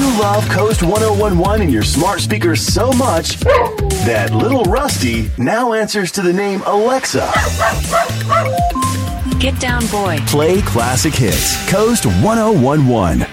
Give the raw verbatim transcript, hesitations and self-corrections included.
You love Coast one oh one one in your smart speakers so much that little Rusty now answers to the name Alexa. Get down, boy. Play classic hits. Coast one oh one one.